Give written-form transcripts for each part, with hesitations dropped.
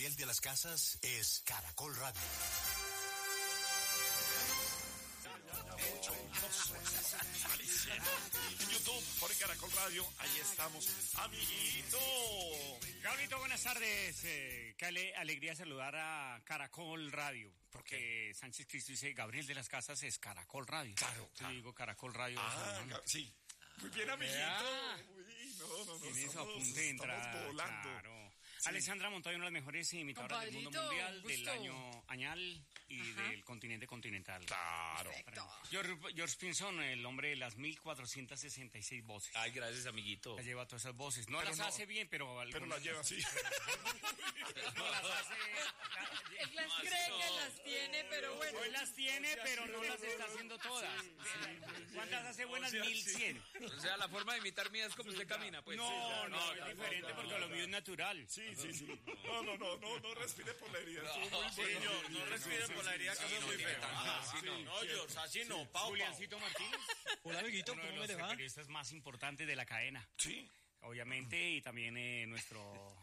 Gabriel de las Casas es Caracol Radio. En YouTube, por Caracol Radio, ahí estamos, amiguito. Gabrielito, buenas tardes. Qué alegría saludar a Caracol Radio, porque Sánchez Cristo dice Gabriel de las Casas es Caracol Radio. Claro. Yo digo Caracol Radio. Sí. Muy bien, amiguito. Uy, no. Tiene su apunte de entrada. Estamos volando. Claro. Sí. Alessandra Montoya, una de las mejores imitadoras del mundo mundial, del año añal y del continente continental. Claro. George Pinson, el hombre de las 1466 voces. Ay, gracias, amiguito. La lleva todas esas voces. No las hace bien, pero las lleva así. No las hace. Él las cree que las tiene, pero bueno. Hoy las tiene, pero no las está haciendo todas. ¿Cuántas hace buenas? 1100. O sea, la forma de imitar mía es como usted camina, pues. No, es diferente porque lo mío es natural. Sí. No respire por la herida. Señor, no respire por la herida, que eso es muy feo. No, George, así no, Pau. Juliancito Martínez. Hola, amiguito, ¿cómo me le va? Uno de los periodistas más importantes de la cadena. Sí. Obviamente, y también nuestro...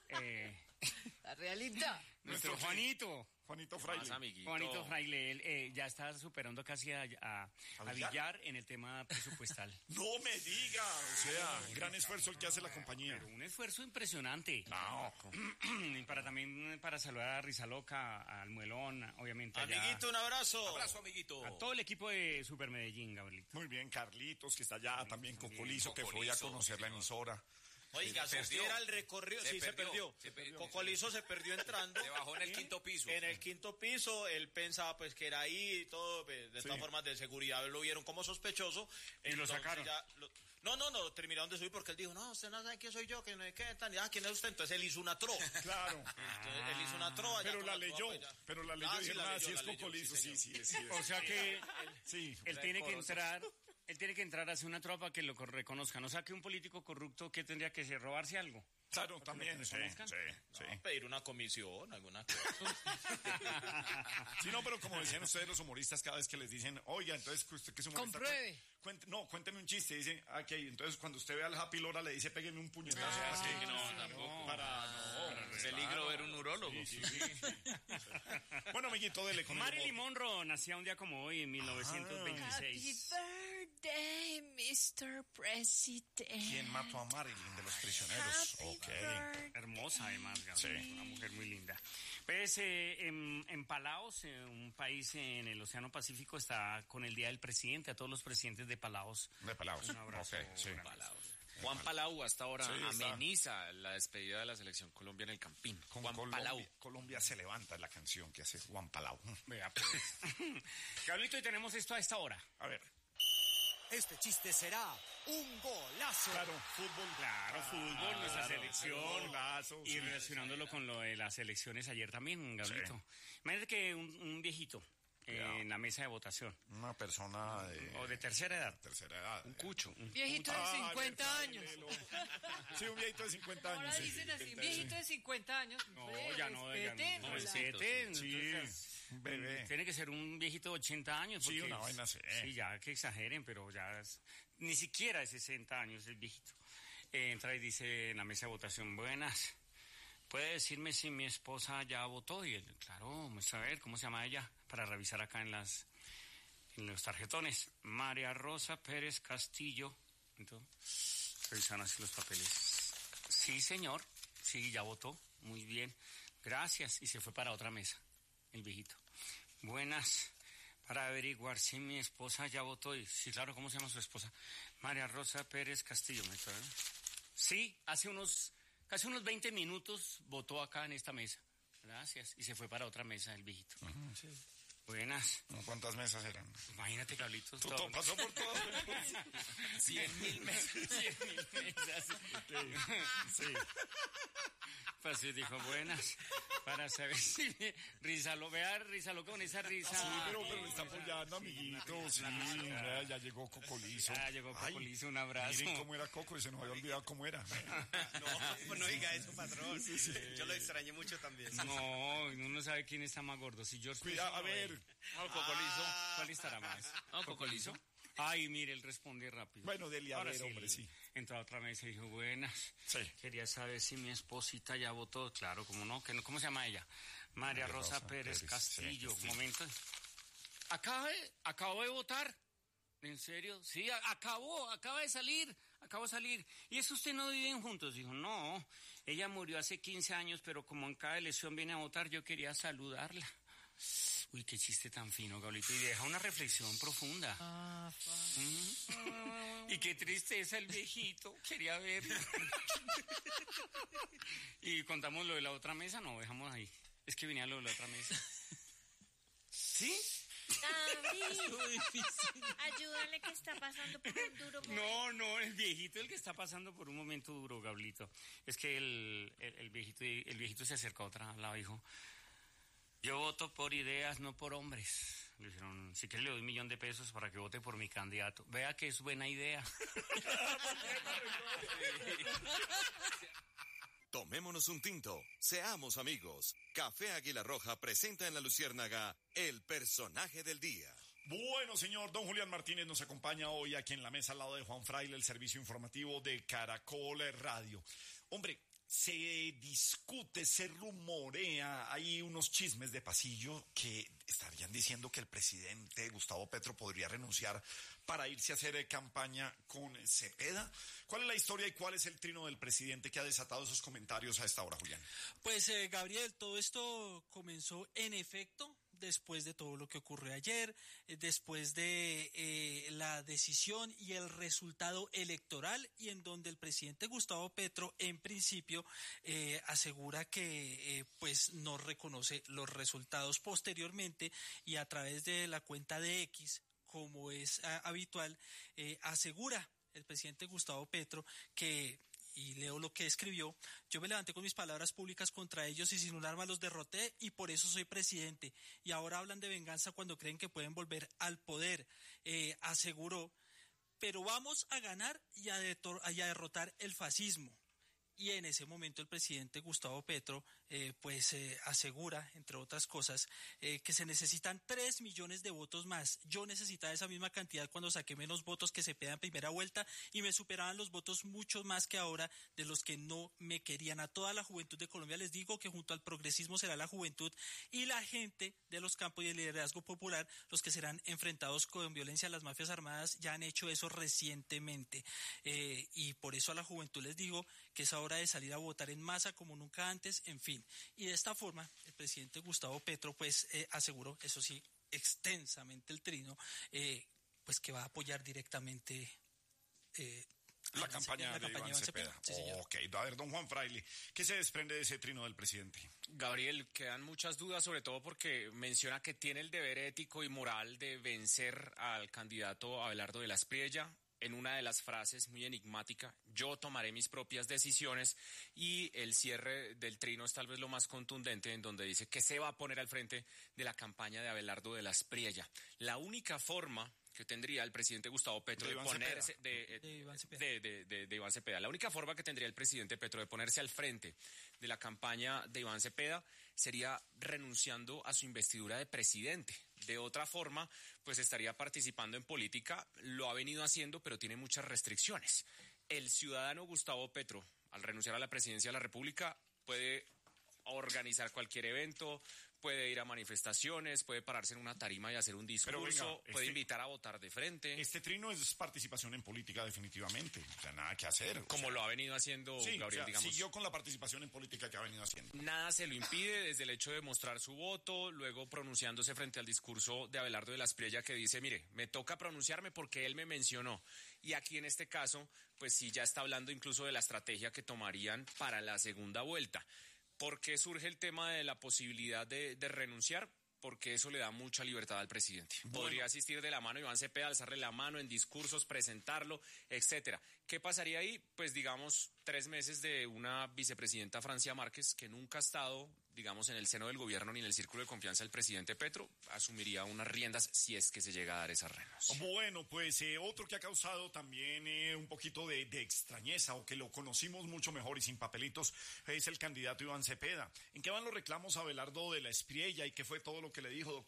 La realidad. Nuestro Juanito Fraile. Juanito Fraile, él ya está superando casi a Villar en el tema presupuestal. No me diga, o sea, gran esfuerzo el que hace la compañía. Pero un esfuerzo impresionante. No. Y también para saludar a Rizaloca, al Muelón, obviamente. Amiguito, un abrazo. Abrazo, amiguito. A todo el equipo de Super Medellín, Gabriel. Muy bien, Carlitos, que está allá, también Cocolizo, que fue a conocer la emisora. Oiga, si usted era el recorrido, se perdió. Cocolizo se perdió entrando. Se bajó en el quinto piso. En el quinto piso, él pensaba pues que era ahí y todo, de todas formas de seguridad lo vieron como sospechoso. Y lo sacaron. No, terminaron de subir porque él dijo, no, usted no sabe quién soy yo, que no es que tan, ¿quién es usted? Entonces él hizo una trova. Claro. Entonces él hizo una trova. Pero la leyó, sí es Cocolizo, sí. O sea que él tiene que entrar... Él tiene que entrar a hacer una tropa que lo reconozcan. O sea, que un político corrupto, ¿qué tendría que hacer? ¿Robarse algo? Claro, también, sí. Pedir una comisión, alguna cosa. Sí, no, pero como decían ustedes los humoristas, cada vez que les dicen, oiga, entonces usted que es humorista... Compruebe. Cuénteme un chiste. Dicen, ok, entonces cuando usted ve al Happy Lora le dice, pégueme un puñetazo. Tampoco. Peligro ver un urólogo. Sí. Bueno, amiguito, dele con Marilyn Monroe nacía un día como hoy, en 1926. Happy birthday, Mr. President. ¿Quién mató a Marilyn de los prisioneros? Hermosa, además, Gabriel. Una mujer muy linda. Pues en Palaos, un país en el Océano Pacífico, está con el Día del Presidente. A todos los presidentes de Palaos. Un abrazo. Palaos. Juan Palau hasta ahora ameniza la despedida de la selección Colombia en el Campín. Palau. Colombia se levanta, es la canción que hace Juan Palau. Vea, pues. Gabrielito, y tenemos esto a esta hora. A ver. Este chiste será un golazo. Claro, fútbol, nuestra selección. Golazo, y relacionándolo con lo de las elecciones ayer también, Gabrielito. Sí. Imagínate que un viejito en la mesa de votación. Una persona de tercera edad. Un cucho. Un viejito de 50 años. Sí, un viejito de 50 años. Ahora dicen así, viejito de 50 años. No, ya no. Bebé. Tiene que ser un viejito de 80 años. Sí, una vaina así. Sí, ya que exageren, pero ya ni siquiera de 60 años el viejito. Entra y dice en la mesa de votación, buenas, ¿puede decirme si mi esposa ya votó? Y él, claro, vamos a ver, ¿cómo se llama ella? Para revisar acá en los tarjetones. María Rosa Pérez Castillo. Entonces, revisan así los papeles. Sí, señor. Sí, ya votó. Muy bien. Gracias. Y se fue para otra mesa. El viejito. Buenas, para averiguar si mi esposa ya votó. Y, sí, claro, ¿cómo se llama su esposa? María Rosa Pérez Castillo. Sí, casi unos 20 minutos votó acá en esta mesa. Gracias. Y se fue para otra mesa el viejito. Sí. Buenas. ¿Cuántas mesas eran? Imagínate, Carlitos. Todo pasó por todo. 100.000 mesas. 100.000 mesas. Sí. Pues sí, dijo, buenas, para saber si Rizalo con esa risa. Sí, pero me está apoyando, amiguito. Sí, ya llegó Cocolizo. Un abrazo. Miren cómo era Coco y se nos había olvidado cómo era. No diga eso, patrón. Sí. Yo lo extrañé mucho también. No, uno no sabe quién está más gordo. Si George. Cuidado, a ver. Cocolizo. ¿Cuál estará más? Cocolizo. Ay, mire, él responde rápido. Bueno, dele a ver, hombre, sí. entró a otra mesa y dijo, buenas. Sí. Quería saber si mi esposita ya votó. Claro, ¿cómo no? ¿Cómo se llama ella? María Rosa Pérez Castillo. Sí. Momento. Acabo de votar. ¿En serio? Sí, acaba de salir. ¿Y eso usted no viven juntos? Dijo, no, ella murió hace 15 años, pero como en cada elección viene a votar, yo quería saludarla. Uy, qué chiste tan fino, Gablito. Y deja una reflexión profunda. Y qué tristeza el viejito. Quería ver. Y contamos lo de la otra mesa, no, dejamos ahí. Es que venía lo de la otra mesa. ¿Sí? Ayúdale que está pasando por un duro momento. No, el viejito el que está pasando por un momento duro, Gablito. Es que el viejito se acercó a otra lado y dijo, yo voto por ideas, no por hombres. Le dijeron, si quiere le doy $1,000,000 para que vote por mi candidato. Vea que es buena idea. Tomémonos un tinto, seamos amigos. Café Águila Roja presenta en La Luciérnaga el personaje del día. Bueno, señor, don Julián Martínez nos acompaña hoy aquí en la mesa al lado de Juan Fraile, el servicio informativo de Caracol Radio. Hombre, se discute, se rumorea, hay unos chismes de pasillo que estarían diciendo que el presidente Gustavo Petro podría renunciar para irse a hacer campaña con Cepeda. ¿Cuál es la historia y cuál es el trino del presidente que ha desatado esos comentarios a esta hora, Julián? Pues, Gabriel, todo esto comenzó en efecto después de todo lo que ocurrió ayer, después de la decisión y el resultado electoral, y en donde el presidente Gustavo Petro, en principio, asegura que pues no reconoce los resultados. Posteriormente, y a través de la cuenta de X, como es habitual, asegura el presidente Gustavo Petro que, y leo lo que escribió, yo me levanté con mis palabras públicas contra ellos y sin un arma los derroté y por eso soy presidente. Y ahora hablan de venganza cuando creen que pueden volver al poder, aseguró, pero vamos a ganar y a derrotar el fascismo. Y en ese momento el presidente Gustavo Petro asegura, entre otras cosas, que se necesitan 3 millones de votos más. Yo necesitaba esa misma cantidad cuando saqué menos votos que Cepeda en primera vuelta y me superaban los votos mucho más que ahora de los que no me querían. A toda la juventud de Colombia les digo que junto al progresismo será la juventud y la gente de los campos y el liderazgo popular los que serán enfrentados con violencia. Las mafias armadas ya han hecho eso recientemente y por eso a la juventud les digo que es hora de salir a votar en masa como nunca antes, en fin. Y de esta forma, el presidente Gustavo Petro, aseguró, eso sí, extensamente el trino, pues que va a apoyar directamente la campaña de Iván Cepeda. Sí, ok, a ver, don Juan Fraile, ¿qué se desprende de ese trino del presidente? Gabriel, quedan muchas dudas, sobre todo porque menciona que tiene el deber ético y moral de vencer al candidato Abelardo de la Espriella. En una de las frases muy enigmática, yo tomaré mis propias decisiones, y el cierre del trino es tal vez lo más contundente, en donde dice que se va a poner al frente de la campaña de Abelardo de la Espriella. La única forma que tendría el presidente Gustavo Petro de ponerse de Iván Cepeda. La única forma que tendría el presidente Petro de ponerse al frente de la campaña de Iván Cepeda sería renunciando a su investidura de presidente. De otra forma, pues estaría participando en política, lo ha venido haciendo, pero tiene muchas restricciones. El ciudadano Gustavo Petro, al renunciar a la presidencia de la República, puede organizar cualquier evento, puede ir a manifestaciones, puede pararse en una tarima y hacer un discurso, puede invitar a votar de frente. Este trino es participación en política definitivamente, o sea, nada que hacer. Como lo ha venido haciendo, sí, Gabriel, digamos. Siguió con la participación en política que ha venido haciendo. Nada se lo impide, desde el hecho de mostrar su voto, luego pronunciándose frente al discurso de Abelardo de la Espriella que dice, mire, me toca pronunciarme porque él me mencionó. Y aquí en este caso, pues sí, ya está hablando incluso de la estrategia que tomarían para la segunda vuelta. ¿Por qué surge el tema de la posibilidad de renunciar? Porque eso le da mucha libertad al presidente. Bueno. Podría asistir de la mano Iván Cepeda, alzarle la mano en discursos, presentarlo, etcétera. ¿Qué pasaría ahí? Pues digamos 3 meses de una vicepresidenta, Francia Márquez, que nunca ha estado, digamos, en el seno del gobierno ni en el círculo de confianza del presidente Petro, asumiría unas riendas si es que se llega a dar esa renuncia. Bueno, pues otro que ha causado también un poquito de extrañeza, o que lo conocimos mucho mejor y sin papelitos, es el candidato Iván Cepeda. ¿En qué van los reclamos a Abelardo de la Espriella y qué fue todo lo que le dijo,